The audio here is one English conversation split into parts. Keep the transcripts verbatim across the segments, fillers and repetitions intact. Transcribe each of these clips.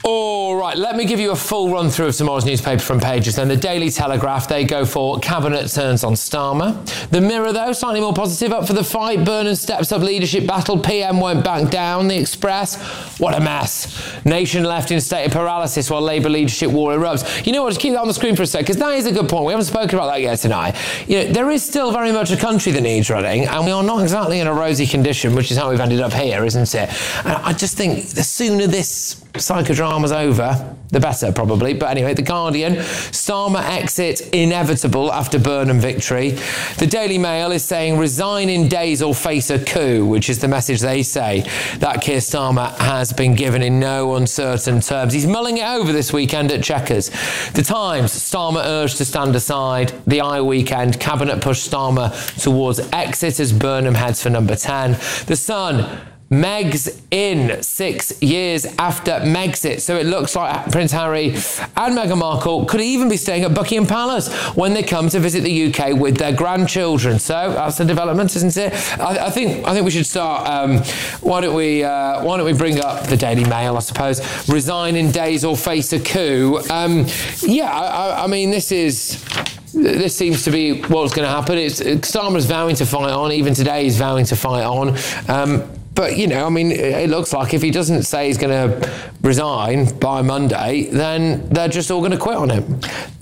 All right, let me give you a full run through of tomorrow's newspaper front pages. Then the Daily Telegraph, they go for Cabinet turns on Starmer. The Mirror, though, slightly more positive, up for the fight. Burnham steps up leadership battle. P M won't back down. The Express, what a mess. Nation left in state of paralysis while Labour leadership war erupts. You know what, just keep that on the screen for a sec, because that is a good point. We haven't spoken about that yet tonight. You know, there is still very much a country that needs running, and we are not exactly in a rosy condition, which is how we've ended up here, isn't it? And I just think the sooner this psychodrama's over, the better, probably. But anyway, The Guardian, Starmer exit inevitable after Burnham victory. The Daily Mail is saying resign in days or face a coup, which is the message they say that Keir Starmer has been given in no uncertain terms. He's mulling it over this weekend at Chequers. The Times, Starmer urged to stand aside. The Eye weekend, Cabinet pushed Starmer towards exit as Burnham heads for number ten. The Sun, Meg's in six years after Megxit. So it looks like Prince Harry and Meghan Markle could even be staying at Buckingham Palace when they come to visit the U K with their grandchildren. So that's the development, isn't it? I, I think I think we should start. Um, why don't we uh, Why don't we bring up the Daily Mail? I suppose resign in days or face a coup. Um, yeah, I, I mean this is. This seems to be what's going to happen. It's Starmer's vowing to fight on. Even today, he's vowing to fight on. Um, But, you know, I mean, it looks like if he doesn't say he's going to resign by Monday, then they're just all going to quit on him.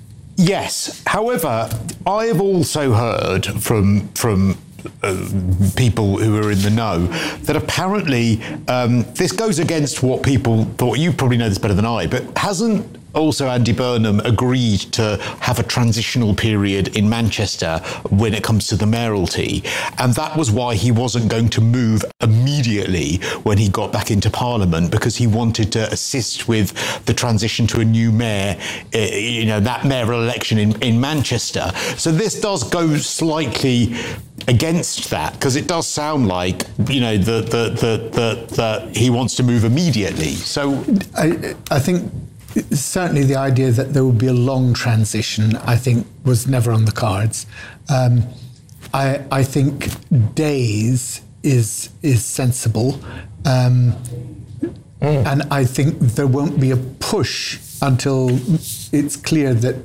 Yes. However, I have also heard from from uh, people who are in the know that apparently um, this goes against what people thought. You probably know this better than I, but hasn't also Andy Burnham agreed to have a transitional period in Manchester when it comes to the mayoralty, and that was why he wasn't going to move immediately when he got back into Parliament, because he wanted to assist with the transition to a new mayor, uh, you know, that mayoral election in, in Manchester. So this does go slightly against that, because it does sound like, you know, that the, the, the, the, he wants to move immediately. So I, I think certainly the idea that there would be a long transition, I think, was never on the cards. Um, I, I think days is is sensible, um, mm. and I think there won't be a push until it's clear that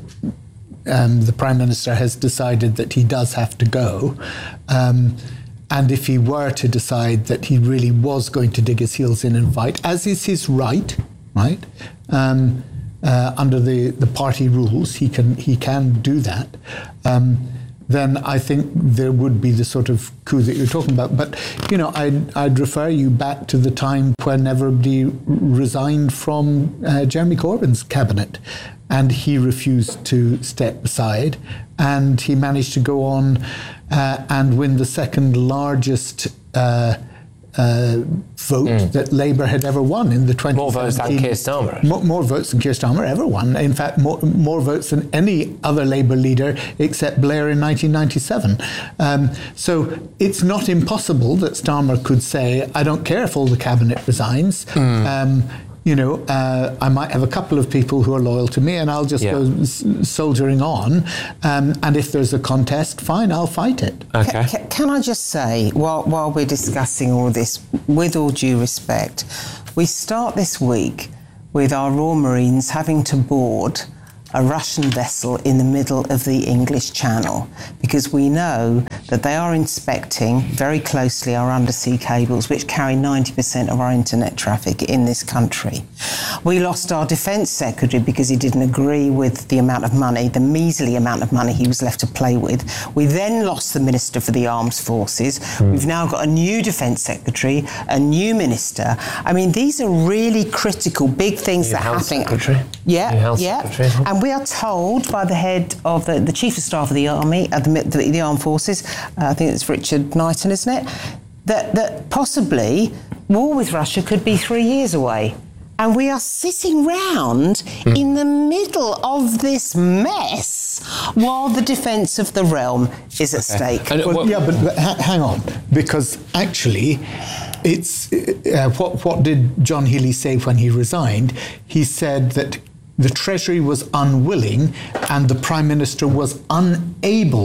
um, the Prime Minister has decided that he does have to go. Um, and if he were to decide that he really was going to dig his heels in and fight, as is his right, right? Um, uh, under the, the party rules, he can he can do that. Um, then I think there would be the sort of coup that you're talking about. But, you know, I'd, I'd refer you back to the time when everybody resigned from uh, Jeremy Corbyn's cabinet, and he refused to step aside, and he managed to go on uh, and win the second largest uh, Uh, vote mm. that Labour had ever won in the twenty seventeen. More votes than Keir Starmer. More, more votes than Keir Starmer ever won. In fact, more, more votes than any other Labour leader except Blair in nineteen ninety-seven. Um, so it's not impossible that Starmer could say, I don't care if all the cabinet resigns. Mm. Um, you know, uh, I might have a couple of people who are loyal to me, and I'll just yeah. go s- soldiering on. Um, and if there's a contest, fine, I'll fight it. Okay. Can, can I just say, while, while we're discussing all this, with all due respect, we start this week with our Royal Marines having to board a Russian vessel in the middle of the English Channel, because we know that they are inspecting very closely our undersea cables, which carry ninety percent of our internet traffic in this country. We lost our Defence Secretary because he didn't agree with the amount of money, the measly amount of money he was left to play with. We then lost the Minister for the Armed Forces. Mm. We've now got a new Defence Secretary, a new Minister. I mean, these are really critical, big things new that are happening. Secretary. Yeah, yeah. Secretary. And we are told by the head of the, the Chief of Staff of the Army, of the, the, the Armed Forces, uh, I think it's Richard Knighton, isn't it, that, that possibly war with Russia could be three years away. And we are sitting round mm. in the middle of this mess while the defence of the realm is at okay. stake. And, well, yeah, but, but ha- hang on, because actually it's uh, what, what did John Healey say when he resigned? He said that the Treasury was unwilling and the Prime Minister was unable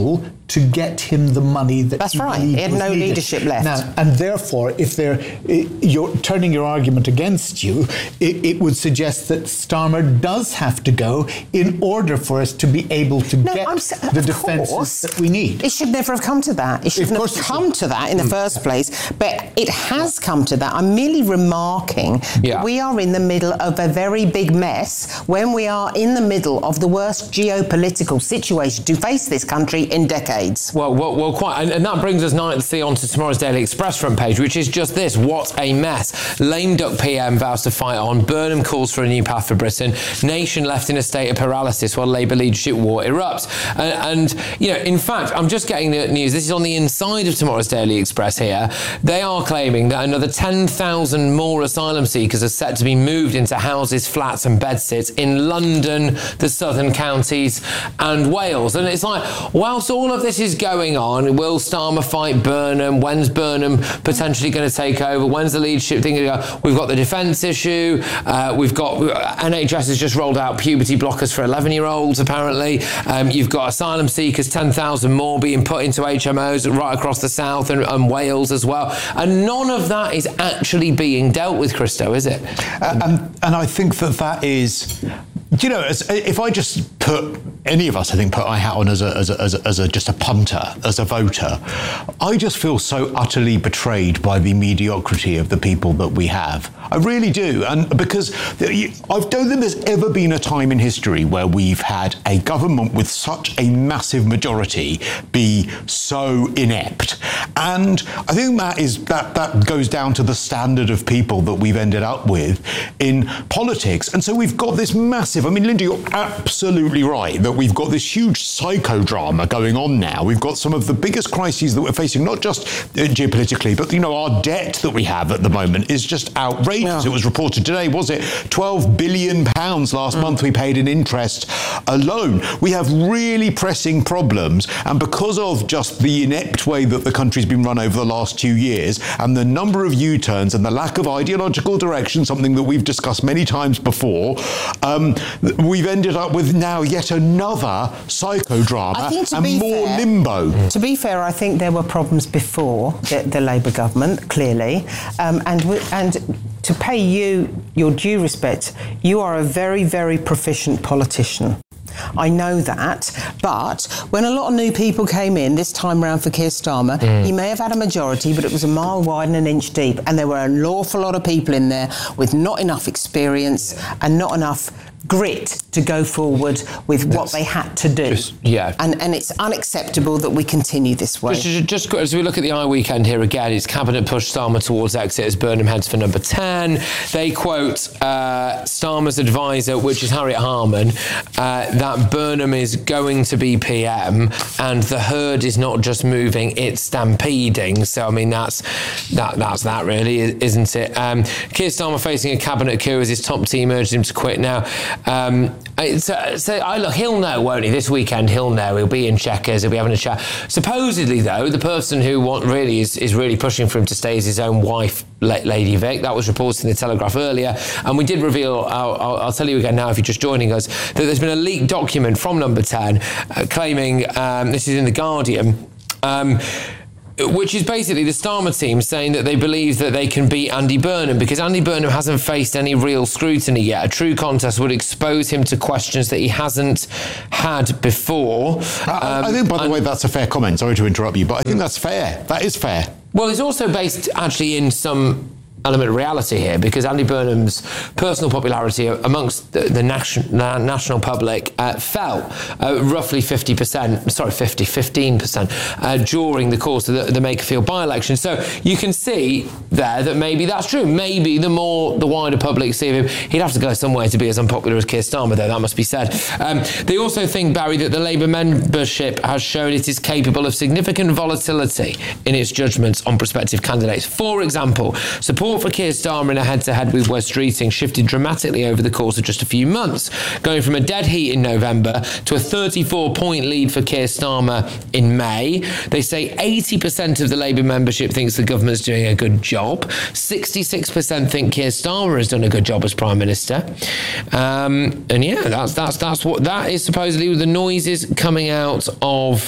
to get him the money that That's he right. believed He had was no needed. leadership left. Now, and therefore, if they're you're turning your argument against you, it, it would suggest that Starmer does have to go in order for us to be able to No, get I'm s- the of defences course. that we need. It should never have come to that. It shouldn't have course it come to that in the first place. But it has come to that. I'm merely remarking Yeah. that we are in the middle of a very big mess when we are in the middle of the worst geopolitical situation to face this country in decades. Well, well, well quite, and, and that brings us nicely on to tomorrow's Daily Express front page, which is just this: what a mess. Lame duck P M vows to fight on. Burnham calls for a new path for Britain. Nation left in a state of paralysis while Labour leadership war erupts. And, and you know, in fact, I'm just getting the news. This is on the inside of tomorrow's Daily Express here. They are claiming that another ten thousand more asylum seekers are set to be moved into houses, flats and bedsits in London, the southern counties and Wales. And it's like, whilst all of this is going on, will Starmer fight Burnham? When's Burnham potentially going to take over? When's the leadership thing going to go? We've got the defence issue. Uh, we've got N H S has just rolled out puberty blockers for eleven-year-olds, apparently. Um, you've got asylum seekers, ten thousand more being put into H M Os right across the south and, and Wales as well. And none of that is actually being dealt with, Christo, is it? Uh, and, and I think that that is, you know, as, if I just put any of us, I think, put my hat on as a, as a, as a, as a just a punter, as a voter, I just feel so utterly betrayed by the mediocrity of the people that we have. I really do. And because I don't think there's ever been a time in history where we've had a government with such a massive majority be so inept. And I think that is that that goes down to the standard of people that we've ended up with in politics. And so we've got this massive, I mean, Linda, you're absolutely right that we've got this huge psychodrama going on now. We've got some of the biggest crises that we're facing, not just geopolitically, but, you know, our debt that we have at the moment is just outrageous. Yeah. It was reported today, was it? twelve billion pounds last mm. month we paid in interest alone. We have really pressing problems. And because of just the inept way that the country's been run over the last two years and the number of U-turns and the lack of ideological direction, something that we've discussed many times before, um, we've ended up with now yet another psychodrama and more fair, limbo. To be fair, I think there were problems before the, the Labour government, clearly. Um, and and to pay you your due respect, you are a very, very proficient politician. I know that, but when a lot of new people came in this time round for Keir Starmer, mm. he may have had a majority, but it was a mile wide and an inch deep, and there were an awful lot of people in there with not enough experience and not enough grit to go forward with what That's, they had to do. Just, yeah. And and it's unacceptable that we continue this way. Just, just as we look at the I Weekend here again, it's Cabinet pushed Starmer towards exit as Burnham heads for number ten. They quote uh, Starmer's advisor, which is Harriet Harman, uh, that Burnham is going to be P M and the herd is not just moving, it's stampeding. So, I mean, that's that. That's that really, isn't it? Um, Keir Starmer facing a cabinet coup as his top team urged him to quit now. Um, so, so I look, he'll know, won't he? This weekend, he'll know. He'll be in Chequers. He'll be having a chat. Supposedly, though, the person who want, really is, is really pushing for him to stay is his own wife, Lady Vic. That was reported in the Telegraph earlier, and we did reveal. I'll, I'll, I'll tell you again now, if you're just joining us, that there's been a leaked document from Number ten uh, claiming um, this is in the Guardian. Um, Which is basically the Starmer team saying that they believe that they can beat Andy Burnham because Andy Burnham hasn't faced any real scrutiny yet. A true contest would expose him to questions that he hasn't had before. I, um, I think, by the and, way, that's a fair comment. Sorry to interrupt you, but I think that's fair. That is fair. Well, it's also based actually in some element of reality here because Andy Burnham's personal popularity amongst the, the nation, national public uh, fell uh, roughly fifty percent, sorry, fifty, fifteen percent uh, during the course of the, the Makerfield by-election. So you can see there that maybe that's true. Maybe the more the wider public see him, he'd have to go somewhere to be as unpopular as Keir Starmer, though, that must be said. Um, they also think, Barry, that the Labour membership has shown it is capable of significant volatility in its judgments on prospective candidates. For example, support for Keir Starmer in a head-to-head with Wes Streeting shifted dramatically over the course of just a few months, going from a dead heat in November to a thirty-four point lead for Keir Starmer in May. They say eighty percent of the Labour membership thinks the government's doing a good job. sixty-six percent think Keir Starmer has done a good job as Prime Minister. Um, and yeah, that's that's that's what that is supposedly the noises coming out of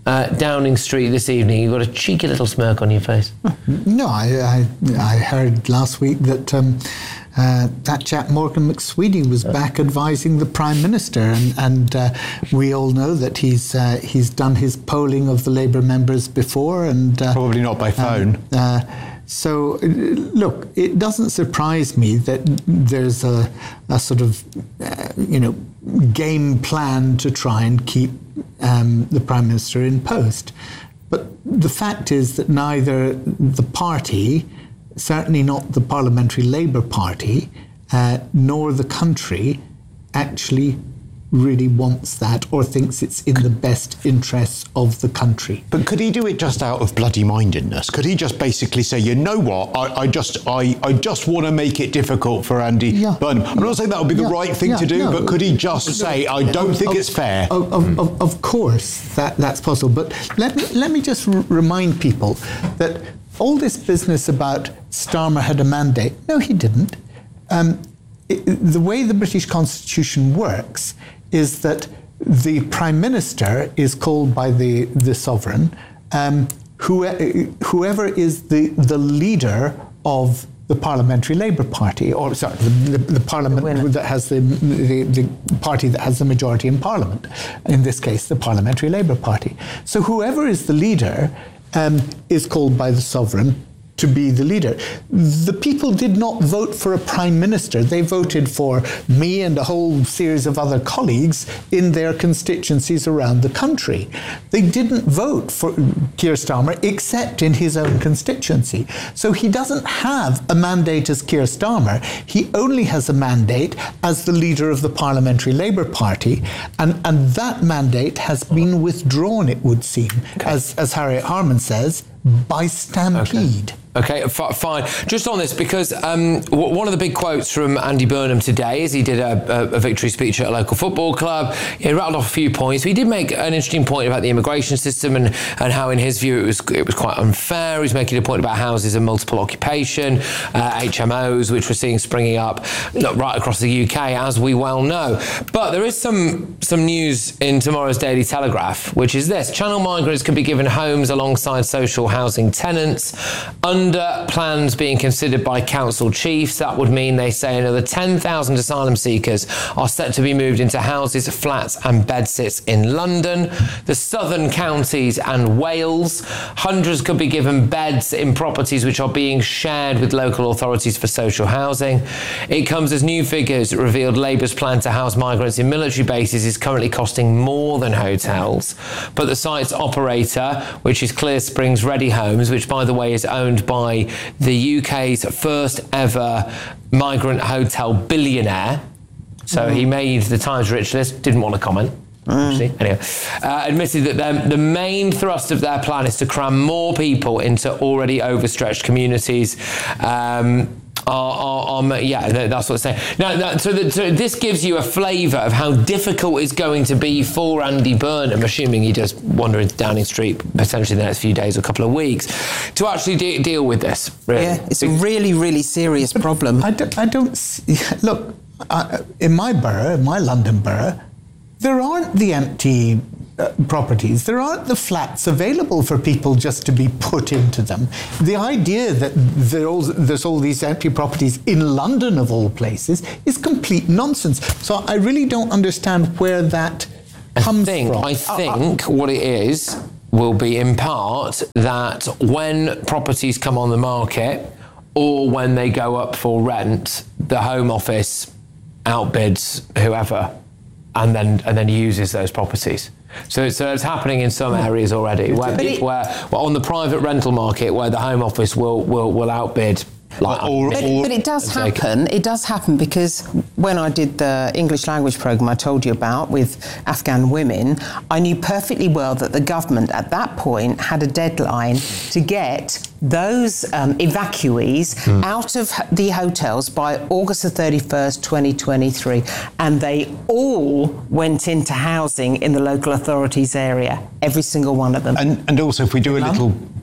uh, Downing Street this evening? You've got a cheeky little smirk on your face. No, I, I, I heard last week that um, uh, that chap Morgan McSweeney was back advising the Prime Minister, and, and uh, we all know that he's uh, he's done his polling of the Labour members before, and uh, probably not by phone. Um, uh, so, look, it doesn't surprise me that there's a, a sort of, uh, you know, game plan to try and keep um, the Prime Minister in post. But the fact is that neither the party, certainly not the Parliamentary Labour Party, uh, nor the country actually really wants that or thinks it's in the best interests of the country. But could he do it just out of bloody mindedness? Could he just basically say, you know what, I, I just I, I just want to make it difficult for Andy yeah. Burnham. I'm not saying that would be the yeah. right thing yeah. to do, no. but could he just say, I don't think of, it's fair? Of, of, of, of course, that, that's possible. But let me, let me just r- remind people that all this business about Starmer had a mandate, no, he didn't. Um, it, the way the British Constitution works is that the Prime Minister is called by the, the sovereign, um, who, whoever is the, the leader of the Parliamentary Labour Party, or sorry, the, the, the Parliament the that has the, the, the party that has the majority in Parliament, in this case, the Parliamentary Labour Party. So whoever is the leader um, is called by the sovereign to be the leader. The people did not vote for a prime minister. They voted for me and a whole series of other colleagues in their constituencies around the country. They didn't vote for Keir Starmer except in his own constituency. So he doesn't have a mandate as Keir Starmer. He only has a mandate as the leader of the Parliamentary Labour Party. And, and that mandate has been withdrawn, it would seem, okay. as, as Harriet Harman says, by stampede. Okay. Okay, f- fine. Just on this, because um, w- one of the big quotes from Andy Burnham today is he did a, a, a victory speech at a local football club. He rattled off a few points. He did make an interesting point about the immigration system and, and how, in his view, it was it was quite unfair. He was making a point about houses of multiple occupation, uh, H M Os, which we're seeing springing up right across the U K, as we well know. But there is some some news in tomorrow's Daily Telegraph, which is this: Channel migrants can be given homes alongside social housing tenants. Under plans being considered by council chiefs, that would mean, they say, another ten thousand asylum seekers are set to be moved into houses, flats and bedsits in London, the southern counties and Wales. Hundreds could be given beds in properties which are being shared with local authorities for social housing. It comes as new figures revealed Labour's plan to house migrants in military bases is currently costing more than hotels. But the site's operator, which is Clear Springs Ready Homes, which, by the way, is owned by by the U K's first ever migrant hotel billionaire. So mm. he made the Times Rich list, didn't want to comment. Mm. Anyway, uh, admitted that the main thrust of their plan is to cram more people into already overstretched communities. Um, Are, are, are, yeah, that's what it's saying. Now, that, so, that, so this gives you a flavour of how difficult it's going to be for Andy Burnham, assuming he does wander into Downing Street potentially in the next few days or a couple of weeks, to actually de- deal with this. Really. Yeah, it's a really, really serious but problem. I don't, I don't see, look, uh, in my borough, in my London borough, there aren't the empty Uh, properties. There aren't the flats available for people just to be put into them. The idea that there all, there's all these empty properties in London, of all places, is complete nonsense. So I really don't understand where that comes I think, from. I think uh, uh, what it is will be, in part, that when properties come on the market or when they go up for rent, the Home Office outbids whoever and then and then uses those properties. So, so it's happening in some areas already, where, it, where well, on the private rental market, where the Home Office will will, will outbid. Like, or, but, or, but it does happen. It does happen because when I did the English language programme I told you about with Afghan women, I knew perfectly well that the government at that point had a deadline to get those um, evacuees mm. out of the hotels by August the thirty-first, twenty twenty-three, and they all went into housing in the local authorities area, every single one of them. And, and also, if we do a little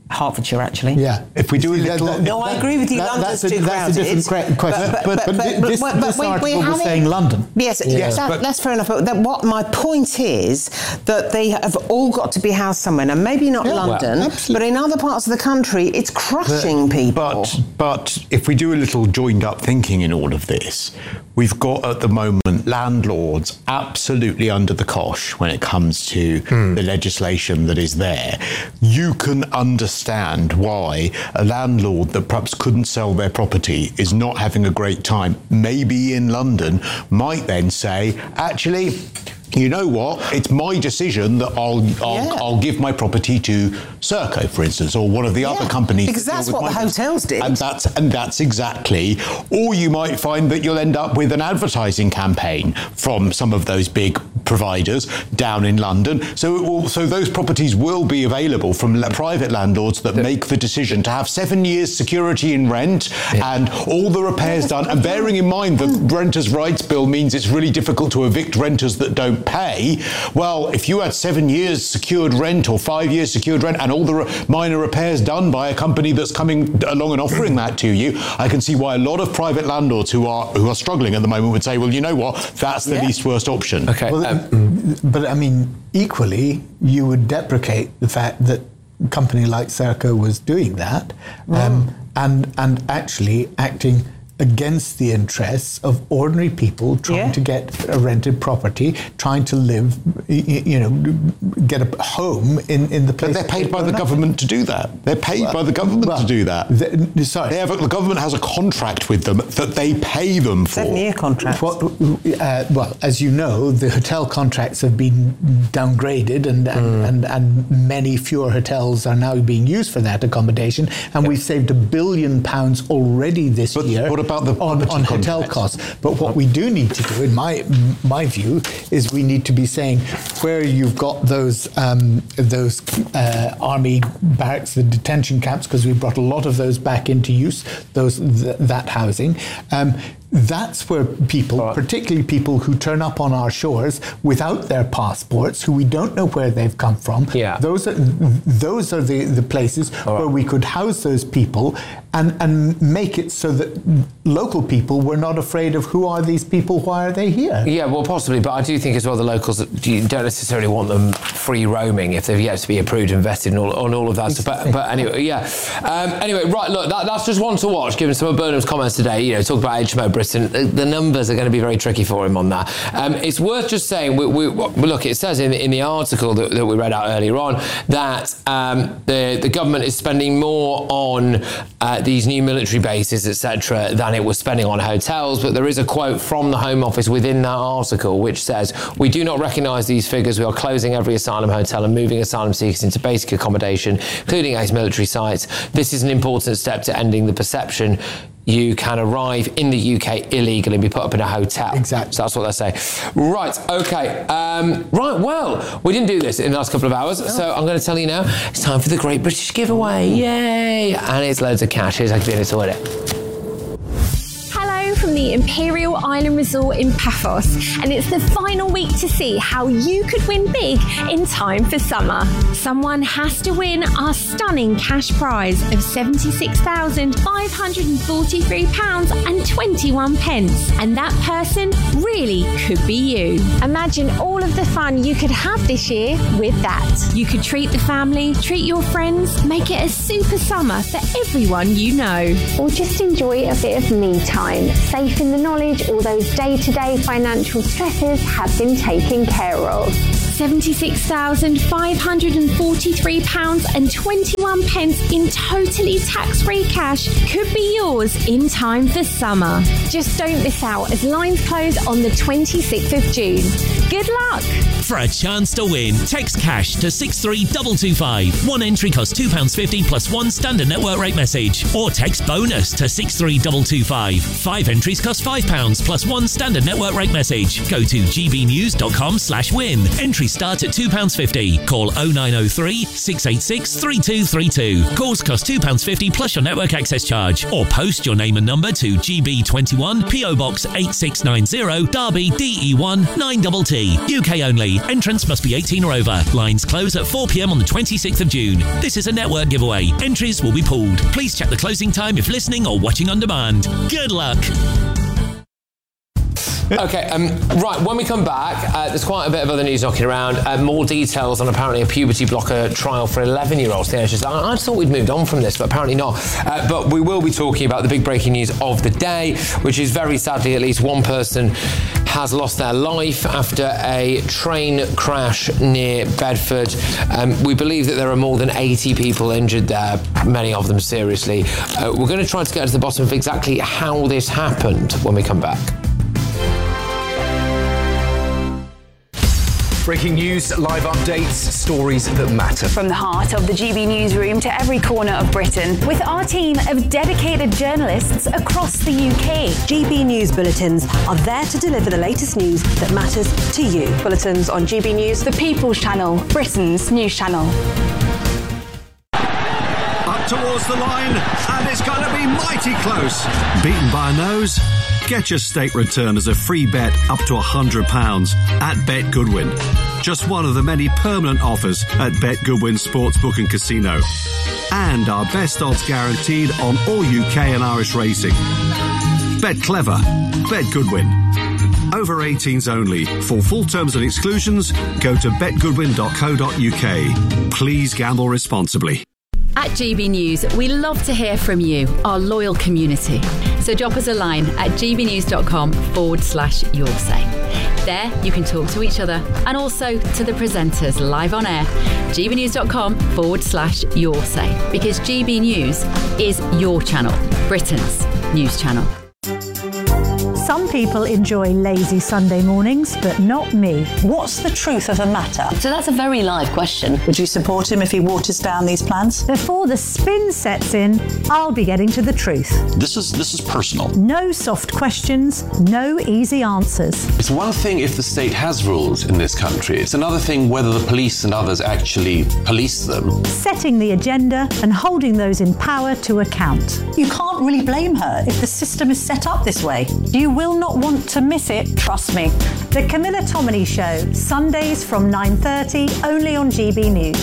Hertfordshire, actually. Yeah. If we do a See, little... that- No, I agree with you. that- London's that's a, too that's a crowded. different que- question. But, but, this, but- but this we- article we're was having- saying London. Yes, Yes, that, but- that's fair enough. But that what my point is that they have all got to be housed somewhere. Now, maybe not Yeah, London, well, but in other parts of the country, it's crushing people. But but if we do a little joined up thinking in all of this, we've got at the moment landlords absolutely under the cosh when it comes to Hmm. the legislation that is there. You can understand why a landlord that perhaps couldn't sell their property is not having a great time, maybe in London, might then say, actually, you know what? It's my decision that I'll I'll, Yeah. I'll give my property to Serco, for instance, or one of the Yeah, other companies. because that deal that's with what my the business. hotels did. And that's and that's exactly. Or you might find that you'll end up with an advertising campaign from some of those big providers down in London. So it will, so those properties will be available from la- private landlords that make the decision to have seven years security in rent and all the repairs done. And bearing in mind that renters' rights bill means it's really difficult to evict renters that don't pay. Well, if you had seven years secured rent or five years secured rent and all the re- minor repairs done by a company that's coming along and offering that to you, I can see why a lot of private landlords who are who are struggling at the moment would say, well, you know what, that's the Yeah. least worst option. Okay. Well, um, but I mean, equally, you would deprecate the fact that a company like Serco was doing that, um, and and actually acting against the interests of ordinary people trying Yeah. to get a rented property, trying to live, y- y- you know, get a home in, in the place. But they're paid by the government to do that. They're paid by the government Well, to do that. the- sorry. They have a, the government has a contract with them that they pay them for. Seven-year contracts. What, uh, well, as you know, the hotel contracts have been downgraded, and and, Mm. and and many fewer hotels are now being used for that accommodation. And we've saved a billion pounds already this But year. what about the on, property on hotel contracts? costs? But what we do need to do, in my my view, is we need to be saying where you've got those um, those uh, army barracks, the detention camps, because we brought a lot of those back into use. Those th- that housing. Um, That's where people, particularly people who turn up on our shores without their passports, who we don't know where they've come from, Yeah. those are those are the, the places where we could house those people and, and make it so that local people were not afraid of who are these people, why are they here? Yeah, well, possibly, but I do think as well the locals, you don't necessarily want them free roaming if they've yet to be approved and vetted and all, on all of that stuff. But, but anyway, yeah. Um, anyway, right, look, that, that's just one to watch, given some of Burnham's comments today. You know, talk about H M O Britain. The, the numbers are going to be very tricky for him on that. Um, it's worth just saying, we, we, look, it says in, in the article that, that we read out earlier on that um, the, the government is spending more on uh, these new military bases, et cetera, than it was spending on hotels. But there is a quote from the Home Office within that article which says, "We do not recognise these figures. We are closing every asylum hotel and moving asylum seekers into basic accommodation, including ex-military sites. This is an important step to ending the perception you can arrive in the U K illegally and be put up in a hotel." Exactly. So that's what they say. Right, okay. Um, right, well, we didn't do this in the last couple of hours, so I'm going to tell you now, it's time for the Great British Giveaway. Yay! And it's loads of cash. Here's how to do it to win it. From the Imperial Island Resort in Paphos, and it's the final week to see how you could win big in time for summer. Someone has to win our stunning cash prize of seventy-six thousand five hundred forty-three pounds twenty-one, and that person really could be you. Imagine all of the fun you could have this year with that. You could treat the family, treat your friends, make it a super summer for everyone you know. Or just enjoy a bit of me time, safe in the knowledge all those day-to-day financial stresses have been taken care of. seventy-six thousand five hundred forty-three pounds twenty-one in totally tax-free cash could be yours in time for summer. Just don't miss out as lines close on the twenty-sixth of June. Good luck! For a chance to win, text cash to six three two two five. One entry costs two pounds fifty plus one standard network rate message. Or text bonus to six three two two five. Five entries cost five pounds plus one standard network rate message. Go to gbnews.com slash win. Entry Entries start at two pounds fifty. Call oh nine oh three, six eight six, three two three two. Calls cost two pounds fifty plus your network access charge. Or post your name and number to G B twenty-one, P O Box eight six nine zero, Derby D E one nine T T. U K only. Entrance must be eighteen or over. Lines close at four p m on the twenty-sixth of June. This is a network giveaway. Entries will be pulled. Please check the closing time if listening or watching on demand. Good luck. Okay, um, right, when we come back, uh, there's quite a bit of other news knocking around. Uh, more details on apparently a puberty blocker trial for eleven-year-olds. I just thought we'd moved on from this, but apparently not. Uh, but we will be talking about the big breaking news of the day, which is very sadly at least one person has lost their life after a train crash near Bedford. Um, we believe that there are more than eighty people injured there, many of them seriously. Uh, we're going to try to get to the bottom of exactly how this happened when we come back. Breaking news, live updates, stories that matter. From the heart of the G B newsroom to every corner of Britain, with our team of dedicated journalists across the U K. G B News Bulletins are there to deliver the latest news that matters to you. Bulletins on G B News, the People's Channel, Britain's news channel. Up towards the line, and it's going to be mighty close. Beaten by a nose? Get your state return as a free bet up to one hundred pounds at Bet Goodwin. Just one of the many permanent offers at Bet Goodwin Sportsbook and Casino. And our best odds guaranteed on all U K and Irish racing. Bet clever. Bet Goodwin. Over eighteens only. For full terms and exclusions, go to bet goodwin dot co dot U K. Please gamble responsibly. At G B News, we love to hear from you, our loyal community. So drop us a line at gbnews.com forward slash your say. There, you can talk to each other and also to the presenters live on air. gbnews.com forward slash your say. Because G B News is your channel, Britain's news channel. Some people enjoy lazy Sunday mornings, but not me. What's the truth of the matter? So that's a very live question. Would you support him if he waters down these plans? Before the spin sets in, I'll be getting to the truth. This is this is personal. No soft questions, no easy answers. It's one thing if the state has rules in this country. It's another thing whether the police and others actually police them. Setting the agenda and holding those in power to account. You can't really blame her if the system is set up this way. You will not want to miss it, trust me. The Camilla Tominey Show, Sundays from nine thirty, only on G B News.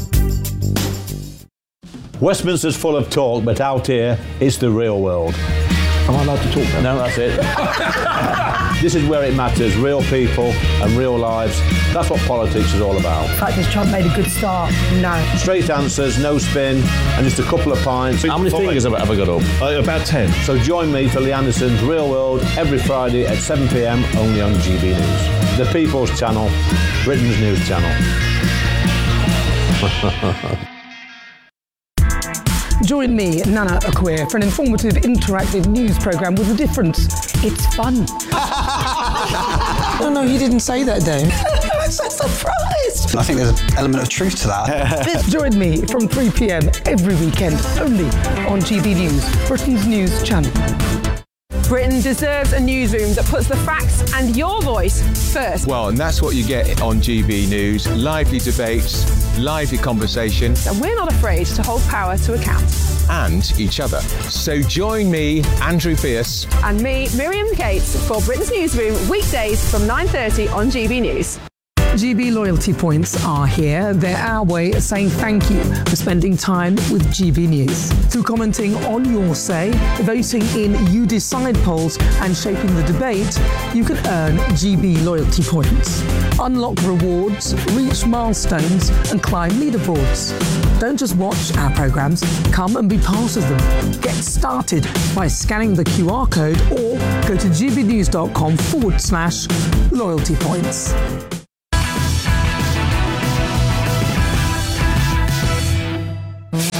Westminster's full of talk, but out here, it's the real world. Am I allowed to talk now? No, that's it. This is where it matters, real people and real lives. That's what politics is all about. The fact is Trump made a good start, no. Straight answers, no spin, and just a couple of pints. How many fingers have I ever got up? Uh, about ten. So join me for Lee Anderson's Real World every Friday at seven p m only on G B News. The People's Channel, Britain's news channel. Join me, Nana Akweer, for an informative, interactive news programme with a difference. It's fun. No, no, you didn't say that, Dave. I'm so surprised. I think there's an element of truth to that. Join me from three p m every weekend, only on G B News, Britain's news channel. Britain deserves a newsroom that puts the facts and your voice first. Well, and that's what you get on G B News. Lively debates, lively conversation. And we're not afraid to hold power to account. And each other. So join me, Andrew Pierce. And me, Miriam Gates, for Britain's Newsroom, weekdays from nine thirty on G B News. G B loyalty points are here. They're our way of saying thank you for spending time with G B News. Through commenting on your say, voting in You Decide polls and shaping the debate, you can earn G B loyalty points. Unlock rewards, reach milestones and climb leaderboards. Don't just watch our programmes, come and be part of them. Get started by scanning the Q R code or go to gbnews.com forward slash loyalty points.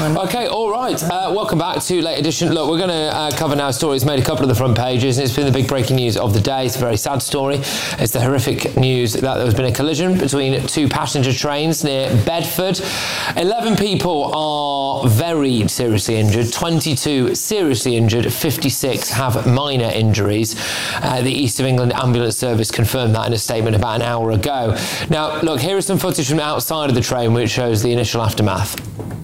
Okay, all right. Uh, welcome back to Late Edition. Look, we're going to uh, cover now a story that's made a couple of the front pages. It's been the big breaking news of the day. It's a very sad story. It's the horrific news that there has been a collision between two passenger trains near Bedford. eleven people are very seriously injured, twenty-two seriously injured, fifty-six have minor injuries. Uh, the East of England Ambulance Service confirmed that in a statement about an hour ago. Now, look, here is some footage from outside of the train which shows the initial aftermath.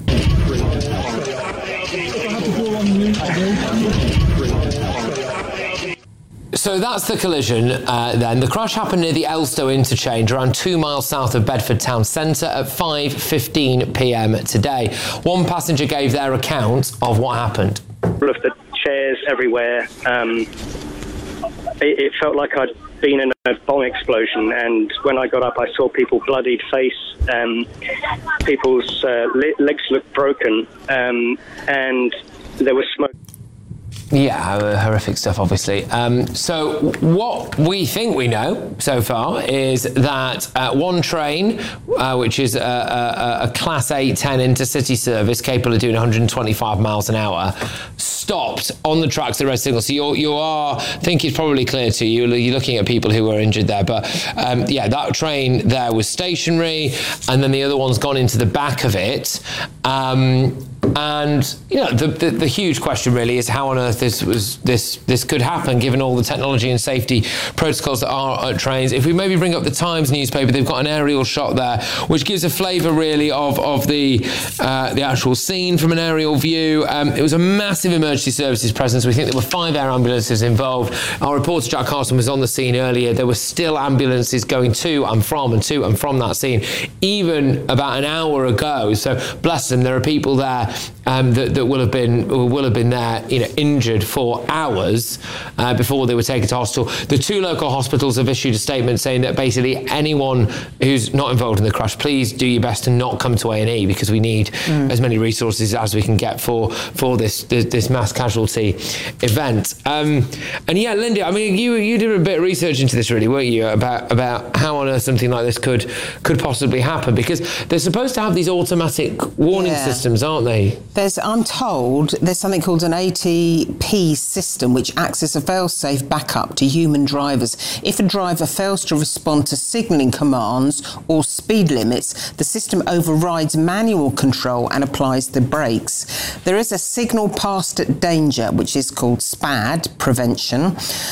So that's the collision uh, then. The crash happened near the Elstow interchange, around two miles south of Bedford town centre at five fifteen p m today. One passenger gave their account of what happened. All of the chairs everywhere. Um, it, it felt like I'd been in a bomb explosion, and when I got up I saw people bloodied face, um, people's uh, le- legs looked broken, um, and there was smoke. Yeah, uh, horrific stuff, obviously. Um, so what we think we know so far is that uh, one train, uh, which is a, a, a Class A ten intercity service capable of doing one hundred twenty-five miles an hour, stopped on the tracks at red signal. So you're, you are, I think it's probably clear to you, you're looking at people who were injured there. But um, yeah, that train there was stationary, and then the other one's gone into the back of it. Um, And you know, the, the the huge question really is how on earth this was this this could happen, given all the technology and safety protocols that are at trains. If we maybe bring up the Times newspaper, they've got an aerial shot there, which gives a flavour really of of the uh, the actual scene from an aerial view. Um, it was a massive emergency services presence. We think there were five air ambulances involved. Our reporter Jack Carson was on the scene earlier. There were still ambulances going to and from and to and from that scene, even about an hour ago. So bless them, there are people there. Um, that, that will have been will have been there, you know, injured for hours uh, before they were taken to hospital. The two local hospitals have issued a statement saying that basically anyone who's not involved in the crash, please do your best to not come to A and E, because we need mm. as many resources as we can get for for this this, this mass casualty event. Um, and yeah, Linda, I mean, you you did a bit of research into this, really, weren't you, about about how on earth something like this could could possibly happen? Because they're supposed to have these automatic warning yeah. systems, aren't they? There's, I'm told, there's something called an A T P system, which acts as a fail-safe backup to human drivers. If a driver fails to respond to signalling commands or speed limits, the system overrides manual control and applies the brakes. There is a signal passed at danger, which is called SPAD, prevention,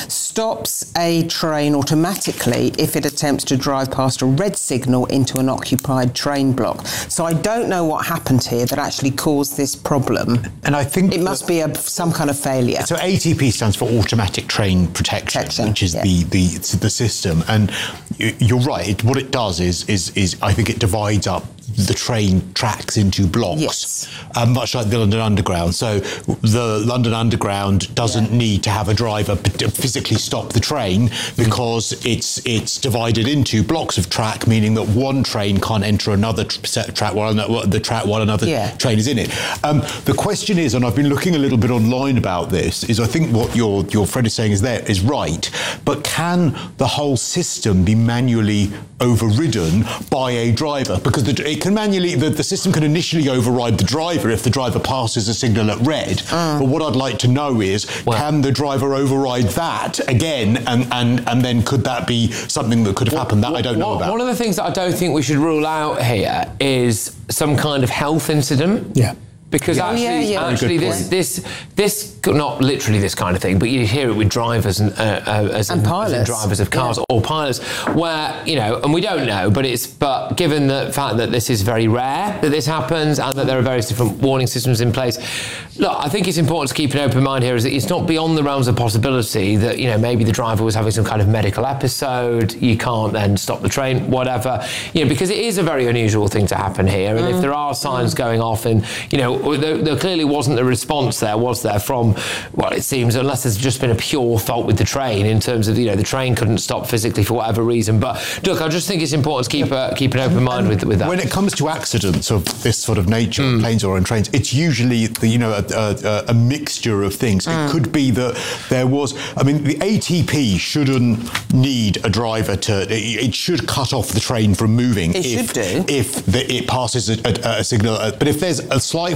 stops a train automatically if it attempts to drive past a red signal into an occupied train block. So I don't know what happened here that actually caused this problem. And I think it must be a, some kind of failure. So A T P stands for Automatic Train Protection, protection which is yeah. the, the the system. And you're right. It, what it does is is is I think it divides up the train tracks into blocks, yes. um, much like the London Underground. So the London Underground doesn't yeah. need to have a driver physically stop the train, because mm. it's it's divided into blocks of track, meaning that one train can't enter another tr- set of track while another, the track while another yeah. train is in it. Um, the question is, and I've been looking a little bit online about this, is I think what your your friend is saying is there is right, but can the whole system be manually overridden by a driver? Because the, it can manually, the, the system can initially override the driver if the driver passes a signal at red. Mm. But what I'd like to know is, well, can the driver override that again, and, and, and then could that be something that could have happened that what, I don't know what, about? One of the things that I don't think we should rule out here is some kind of health incident. Yeah. Because yeah, actually, yeah, yeah. actually this, this, this, not literally this kind of thing, but you hear it with drivers and, uh, uh, as, and in, pilots. as in drivers of cars yeah. or pilots, where, you know, and we don't know, but it's, but given the fact that this is very rare that this happens and that there are various different warning systems in place, look, I think it's important to keep an open mind here, is that it's not beyond the realms of possibility that, you know, maybe the driver was having some kind of medical episode, you can't then stop the train, whatever, you know, because it is a very unusual thing to happen here. And mm. if there are signs mm. going off, and, you know, there, there clearly wasn't a response there, was there, from, well, it seems, unless there's just been a pure fault with the train in terms of, you know, the train couldn't stop physically for whatever reason. But look, I just think it's important to keep a, keep an open mind with, with that. When it comes to accidents of this sort of nature, mm. planes or on trains, it's usually, the, you know, a, a, a mixture of things. Mm. It could be that there was, I mean, the A T P shouldn't need a driver to, it should cut off the train from moving. It if, should do. If the, it passes a, a, a signal. But if there's a slight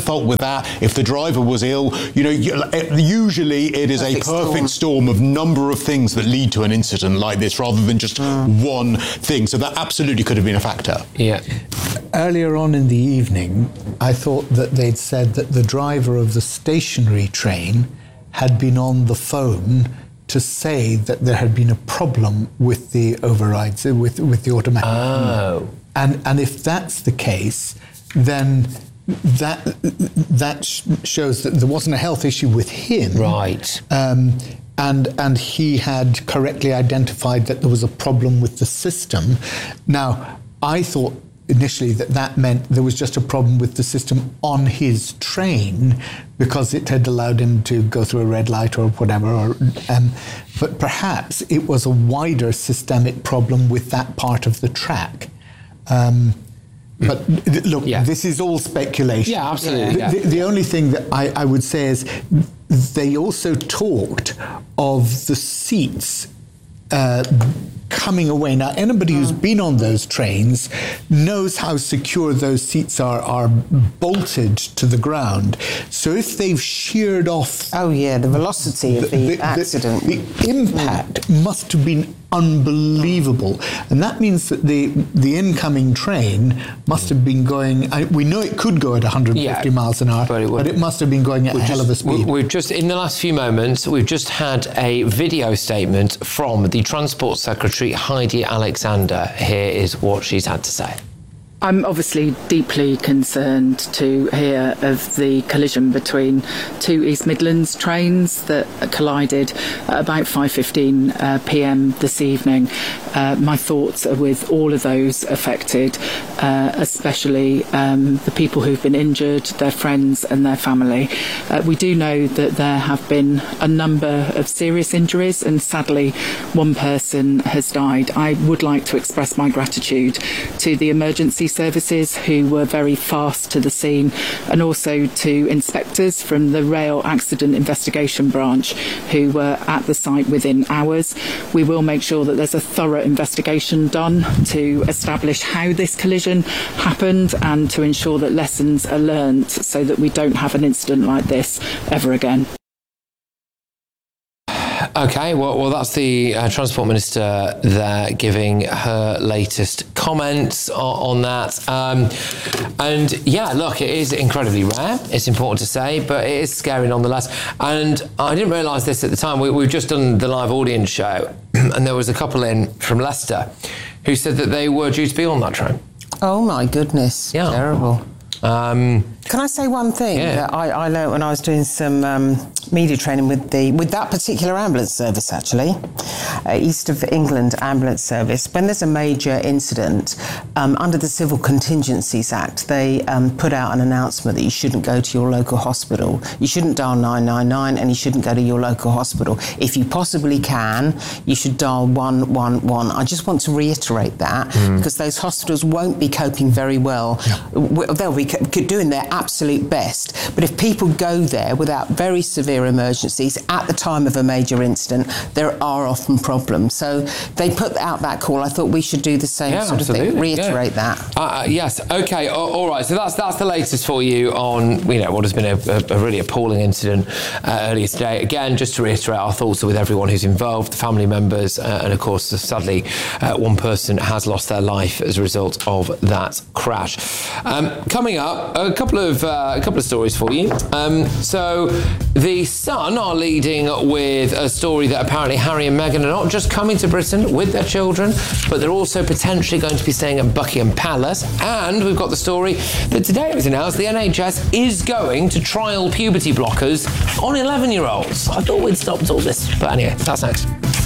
fault with that. If the driver was ill, you know, usually it is perfect a perfect storm. storm of number of things that lead to an incident like this, rather than just mm. one thing. So that absolutely could have been a factor. Yeah. Earlier on in the evening, I thought that they'd said that the driver of the stationary train had been on the phone to say that there had been a problem with the overrides, with with the automatic. Oh. And and if that's the case, then that that shows that there wasn't a health issue with him. Right. Um, and and he had correctly identified that there was a problem with the system. Now, I thought initially that that meant there was just a problem with the system on his train because it had allowed him to go through a red light or whatever. Or, um, but perhaps it was a wider systemic problem with that part of the track. Um, but look, yeah. this is all speculation. Yeah, absolutely. The, yeah. the, the only thing that I, I would say is they also talked of the seats uh, coming away. Now, anybody who's been on those trains knows how secure those seats are, are bolted to the ground. So if they've sheared off... Oh, yeah, the velocity of the, the, the accident. The, the impact mm. must have been unbelievable. And that means that the the incoming train must have been going... I, we know it could go at one hundred fifty yeah, miles an hour, but it, but it must have been going at a hell just, of a speed. We've just, in the last few moments, we've just had a video statement from the Transport Secretary, Heidi Alexander. Here is what she's had to say. I'm obviously deeply concerned to hear of the collision between two East Midlands trains that collided at about five fifteen uh, p m this evening. Uh, my thoughts are with all of those affected, uh, especially um, the people who've been injured, their friends and their family. Uh, we do know that there have been a number of serious injuries, and sadly one person has died. I would like to express my gratitude to the emergency services who were very fast to the scene, and also to inspectors from the Rail Accident Investigation Branch who were at the site within hours. We will make sure that there's a thorough investigation done to establish how this collision happened and to ensure that lessons are learnt so that we don't have an incident like this ever again. Okay, well, well, that's the uh, Transport Minister there giving her latest comments on, on that. Um, and yeah, look, it is incredibly rare. It's important to say, but it is scary nonetheless. And I didn't realise this at the time. We, we've just done the live audience show, and there was a couple in from Leicester who said that they were due to be on that train. Oh my goodness! Yeah, terrible. Um, Can I say one thing yeah. that I, I learned when I was doing some um, media training with the with that particular ambulance service, actually, uh, East of England ambulance service. When there's a major incident, um, under the Civil Contingencies Act, they um, put out an announcement that you shouldn't go to your local hospital. You shouldn't dial nine nine nine, and you shouldn't go to your local hospital. If you possibly can, you should dial one one one. I just want to reiterate that mm. because those hospitals won't be coping very well. Yeah. They'll be doing their absolute best, but if people go there without very severe emergencies at the time of a major incident, there are often problems. So they put out that call. I thought we should do the same yeah, sort absolutely. of thing, reiterate yeah. that. Uh, yes, okay, all, all right. So that's that's the latest for you on you know what has been a, a, a really appalling incident uh, earlier today. Again, just to reiterate, our thoughts are with everyone who's involved, the family members, uh, and of course, sadly, uh, one person has lost their life as a result of that crash. Um, coming up, a couple of uh, a couple of stories for you. Um, so, the Sun are leading with a story that apparently Harry and Meghan are not just coming to Britain with their children, but they're also potentially going to be staying at Buckingham Palace. And we've got the story that today it was announced the N H S is going to trial puberty blockers on eleven-year-olds. I thought we'd stopped all this, but anyway, that's next.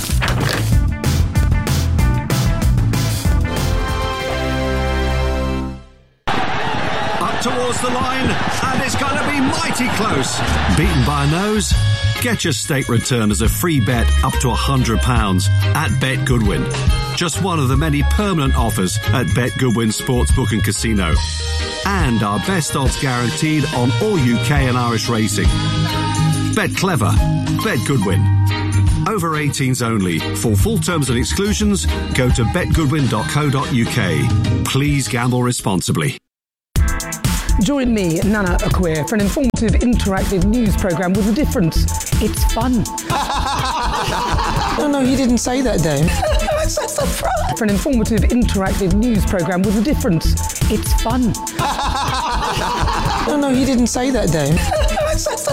Towards the line, and it's going to be mighty close. Beaten by a nose? Get your stake return as a free bet up to one hundred pounds at Bet Goodwin. Just one of the many permanent offers at Bet Goodwin Sportsbook and Casino. And our best odds guaranteed on all U K and Irish racing. Bet clever. Bet Goodwin. Over eighteens only. For full terms and exclusions, go to bet goodwin dot co dot U K. Please gamble responsibly. Join me, Nana Acquia, for an informative, interactive news programme with a difference. It's fun. No, no, he didn't say that, Dave. It's just a front. For an informative, interactive news programme with a difference. It's fun. No, no, he didn't say that, Dave.